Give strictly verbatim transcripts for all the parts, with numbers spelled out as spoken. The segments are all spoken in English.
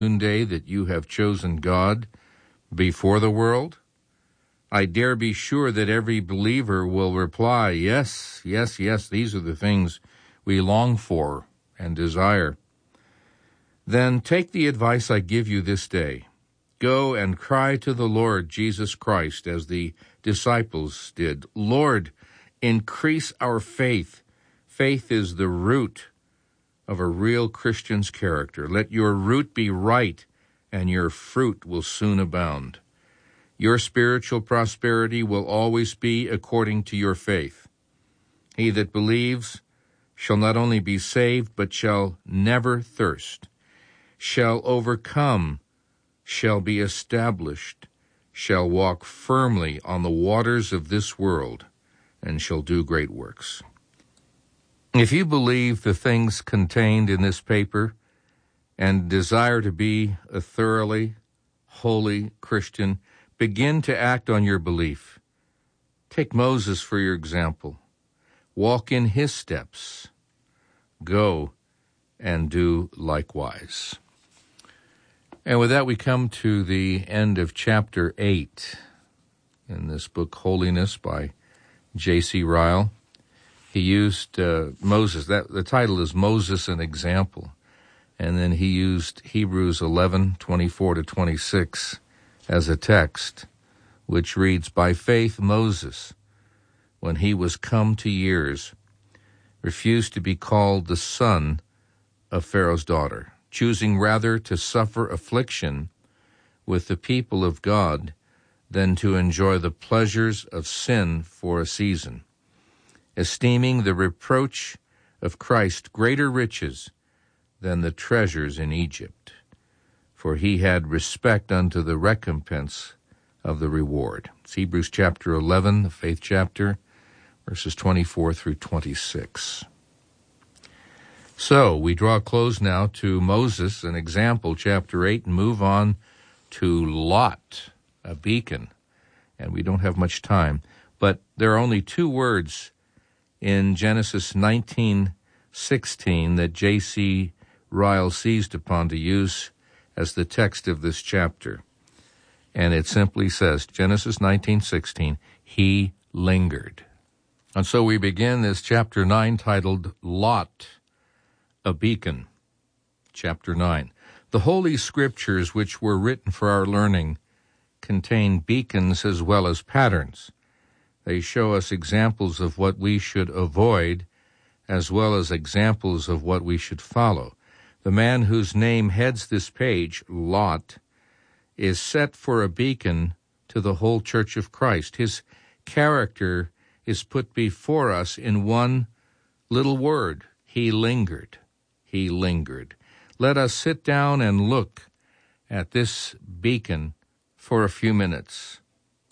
noonday that you have chosen God before the world? I dare be sure that every believer will reply, yes, yes, yes, these are the things we long for and desire. Then take the advice I give you this day. Go and cry to the Lord Jesus Christ as the disciples did. Lord, increase our faith. Faith is the root of a real Christian's character. Let your root be right, and your fruit will soon abound. Your spiritual prosperity will always be according to your faith. He that believes shall not only be saved, but shall never thirst, shall overcome, shall be established, shall walk firmly on the waters of this world, and shall do great works. If you believe the things contained in this paper and desire to be a thoroughly holy Christian, begin to act on your belief. Take Moses for your example. Walk in his steps. Go and do likewise. And with that, we come to the end of chapter eight in this book, Holiness, by J C Ryle. He used uh, Moses. That the title is Moses, an Example. And then he used Hebrews eleven, twenty-four to twenty-six as a text, which reads, By faith Moses, when he was come to years, refused to be called the son of Pharaoh's daughter, choosing rather to suffer affliction with the people of God than to enjoy the pleasures of sin for a season, esteeming the reproach of Christ greater riches than the treasures in Egypt, for he had respect unto the recompense of the reward. It's Hebrews chapter eleven, the faith chapter, verses twenty-four through twenty-six. So we draw a close now to Moses, an example, chapter eight, and move on to Lot, a beacon. And we don't have much time, but there are only two words in Genesis nineteen sixteen that J C Ryle seized upon to use as the text of this chapter. And it simply says, Genesis nineteen sixteen, he lingered. And so we begin this chapter nine titled Lot, a Beacon. Chapter nine. The Holy Scriptures, which were written for our learning, contain beacons as well as patterns. They show us examples of what we should avoid, as well as examples of what we should follow. The man whose name heads this page, Lot, is set for a beacon to the whole Church of Christ. His character is put before us in one little word. He lingered. He lingered. Let us sit down and look at this beacon for a few minutes.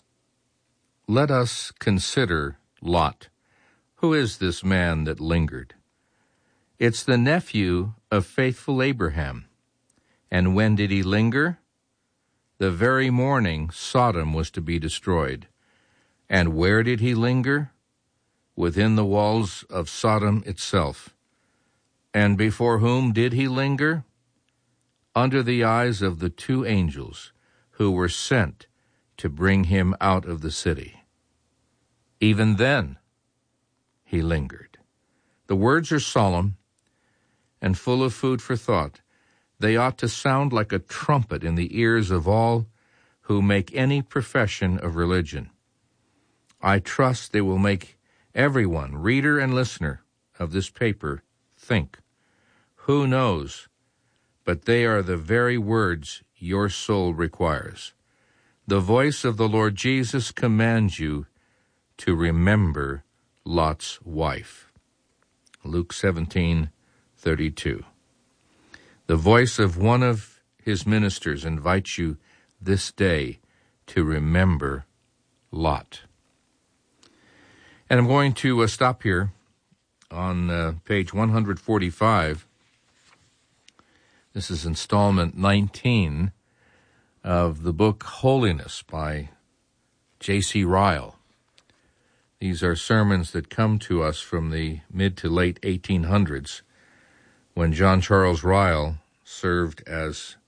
Let us consider Lot. Who is this man that lingered? It's the nephew of faithful Abraham. And when did he linger? The very morning Sodom was to be destroyed. And where did he linger? Within the walls of Sodom itself. And before whom did he linger? Under the eyes of the two angels who were sent to bring him out of the city. Even then, he lingered. The words are solemn and full of food for thought. They ought to sound like a trumpet in the ears of all who make any profession of religion. I trust they will make everyone, reader and listener of this paper, think. Who knows? But they are the very words your soul requires. The voice of the Lord Jesus commands you to remember Lot's wife. Luke seventeen thirty-two. The voice of one of his ministers invites you this day to remember Lot. And I'm going to uh, stop here on uh, page one forty-five. This is installment nineteen of the book Holiness by J C Ryle. These are sermons that come to us from the mid to late eighteen hundreds, when John Charles Ryle served as